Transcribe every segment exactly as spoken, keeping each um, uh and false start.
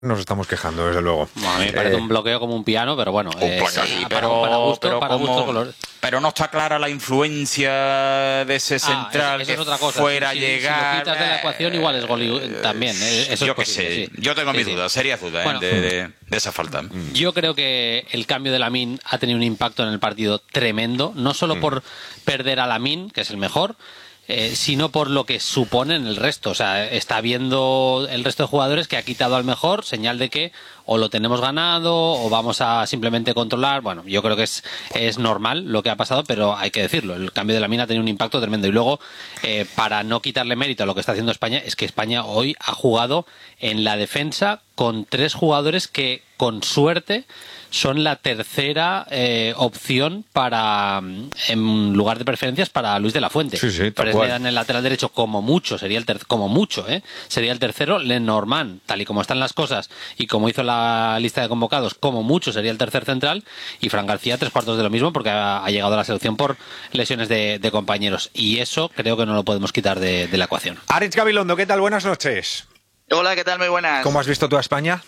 Nos estamos quejando, desde luego. Bueno, a mí me parece eh, un bloqueo como un piano, pero bueno. Eh, sí, pero, para gusto, pero, para como, gusto color. Pero no está clara la influencia de ese central ah, eso, eso que es otra cosa. fuera si, a llegar. Si lo quitas de la ecuación, igual es gol eh, también. Eh, eso yo es qué posible, sé, sí. yo tengo sí, mis sí. dudas, serias dudas bueno, eh, de, de, de esa falta. Yo creo que el cambio de Lamine ha tenido un impacto en el partido tremendo, no solo mm. por perder a Lamine, que es el mejor, Eh, sino por lo que supone en el resto. O sea, está viendo el resto de jugadores que ha quitado al mejor, señal de que o lo tenemos ganado o vamos a simplemente controlar. Bueno, yo creo que es, es normal lo que ha pasado, pero hay que decirlo, el cambio de Lamine ha tenido un impacto tremendo. Y luego, eh, para no quitarle mérito a lo que está haciendo España, es que España hoy ha jugado en la defensa con tres jugadores que, con suerte, son la tercera eh, opción para, en lugar de preferencias, para Luis de la Fuente. Sí, sí, tal Fresneda en el lateral derecho, como mucho, sería el ter- como mucho, ¿eh? sería el tercero. Lenormand, tal y como están las cosas y como hizo la lista de convocados, como mucho sería el tercer central. Y Fran García, tres cuartos de lo mismo, porque ha, ha llegado a la selección por lesiones de, de compañeros. Y eso creo que no lo podemos quitar de, de la ecuación. Aritz Gabilondo, ¿qué tal? Buenas noches. Hola, ¿qué tal? Muy buenas. ¿Cómo has visto tú a España?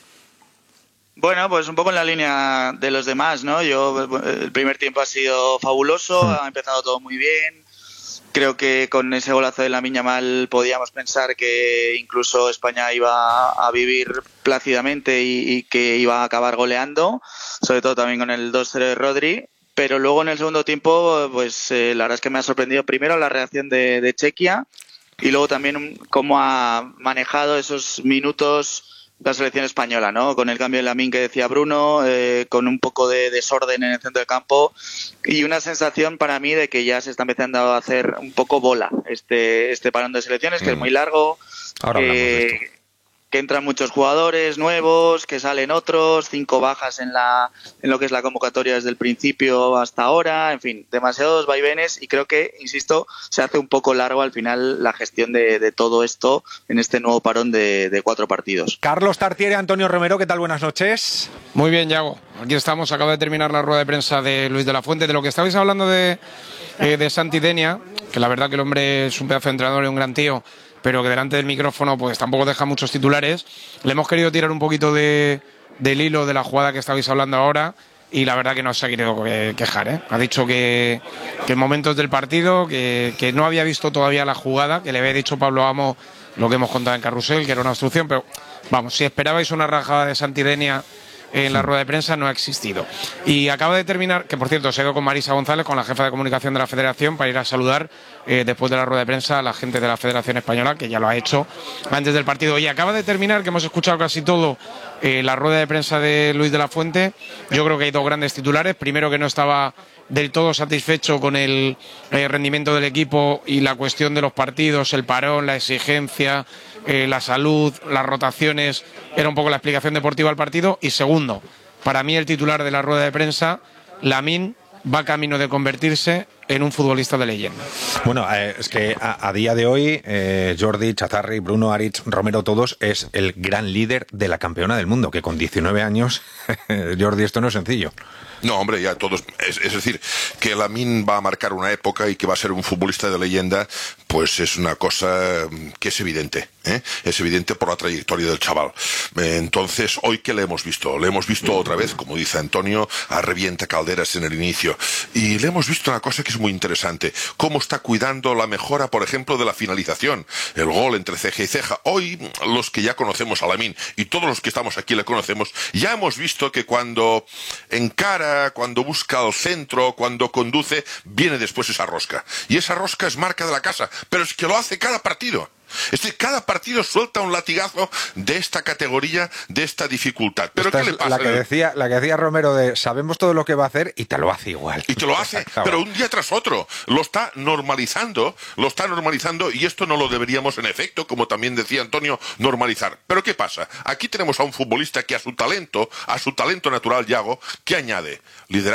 Bueno, pues un poco en la línea de los demás, ¿no? Yo, el primer tiempo ha sido fabuloso, ha empezado todo muy bien. Creo que con ese golazo de Lamine Yamal podíamos pensar que incluso España iba a vivir plácidamente y, y que iba a acabar goleando, sobre todo también con el dos cero de Rodri. Pero luego en el segundo tiempo, pues eh, la verdad es que me ha sorprendido primero la reacción de, de Chequia y luego también cómo ha manejado esos minutos la selección española, ¿no? Con el cambio de Lamine que decía Bruno, eh, con un poco de desorden en el centro del campo y una sensación para mí de que ya se está empezando a hacer un poco bola este este parón de selecciones, que mm. es muy largo. Ahora eh, hablamos de esto. Que entran muchos jugadores nuevos, que salen otros, cinco bajas en la en lo que es la convocatoria desde el principio hasta ahora, en fin, demasiados vaivenes y creo que, insisto, se hace un poco largo al final la gestión de, de todo esto en este nuevo parón de, de cuatro partidos. Carlos Tartiere, Antonio Romero, ¿qué tal? Buenas noches. Muy bien, Yago. Aquí estamos, acaba de terminar la rueda de prensa de Luis de la Fuente. De lo que estabais hablando de, eh, de Santi Denia, que la verdad que el hombre es un pedazo de entrenador y un gran tío, pero que delante del micrófono pues tampoco deja muchos titulares. Le hemos querido tirar un poquito de, del hilo de la jugada que estabais hablando ahora y la verdad que no se ha querido quejar, ¿eh? Ha dicho que, que en momentos del partido, que, que no había visto todavía la jugada, que le había dicho Pablo Amo lo que hemos contado en Carrusel, que era una obstrucción, pero vamos, si esperabais una rajada de Santi Denia en la rueda de prensa, no ha existido. Y acaba de terminar, que por cierto se ha ido con Marisa González, con la jefa de comunicación de la Federación, para ir a saludar eh, después de la rueda de prensa a la gente de la Federación Española, que ya lo ha hecho antes del partido. Y acaba de terminar, que hemos escuchado casi todo, eh, la rueda de prensa de Luis de la Fuente. Yo creo que hay dos grandes titulares. Primero, que no estaba del todo satisfecho con el eh, rendimiento del equipo y la cuestión de los partidos, el parón, la exigencia, eh, la salud, las rotaciones, era un poco la explicación deportiva al partido. Y segundo, para mí el titular de la rueda de prensa, Lamine va camino de convertirse en un futbolista de leyenda. Bueno, eh, es que a, a día de hoy eh, Jordi, Chazarri, Bruno, Aritz, Romero, todos es el gran líder de la campeona del mundo, que con diecinueve años, Jordi, esto no es sencillo. No, hombre, ya todos, es, es decir, que Lamine va a marcar una época y que va a ser un futbolista de leyenda, pues es una cosa que es evidente, ¿eh? Es evidente por la trayectoria del chaval. Eh, entonces, hoy que le hemos visto, le hemos visto otra vez, como dice Antonio, a revienta calderas en el inicio, y le hemos visto una cosa que es muy interesante, cómo está cuidando la mejora, por ejemplo, de la finalización, el gol entre ceja y ceja. Hoy, los que ya conocemos a Lamine, y todos los que estamos aquí le conocemos, ya hemos visto que cuando encara, cuando busca el centro, cuando conduce, viene después esa rosca. Y esa rosca es marca de la casa, pero es que lo hace cada partido. Es decir, cada partido suelta un latigazo de esta categoría, de esta dificultad. ¿Pero esta qué le pasa? La que, decía, la que decía Romero de sabemos todo lo que va a hacer y te lo hace igual. Y te lo hace, pero un día tras otro. Lo está normalizando, lo está normalizando y esto no lo deberíamos, en efecto, como también decía Antonio, normalizar. ¿Pero qué pasa? Aquí tenemos a un futbolista que a su talento, a su talento natural, Yago, que añade liderazgo,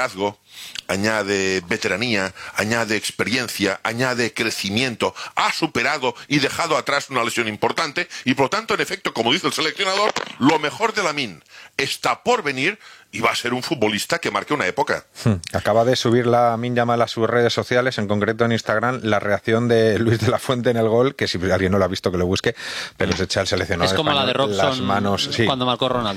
añade veteranía, añade experiencia, añade crecimiento, ha superado y dejado atrás una lesión importante y por lo tanto, en efecto, como dice el seleccionador, lo mejor de Lamine está por venir y va a ser un futbolista que marque una época. Acaba de subir Lamine Yamal a sus redes sociales, en concreto en Instagram, la reacción de Luis de la Fuente en el gol, que si alguien no lo ha visto que lo busque, pero se echa el seleccionador es como español, la de Robson las manos, sí. cuando marcó Ronaldo.